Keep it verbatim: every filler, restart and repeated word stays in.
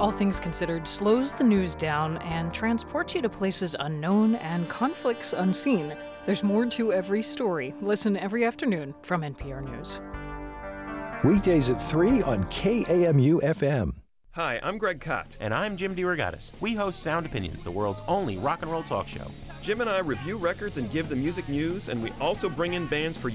All Things Considered slows the news down and transports you to places unknown and conflicts unseen. There's more to every story. Listen every afternoon from N P R News. Weekdays at three on K A M U F M. Hi, I'm Greg Kot. And I'm Jim DeRogatis. We host Sound Opinions, the world's only rock and roll talk show. Jim and I review records and give the music news, and we also bring in bands for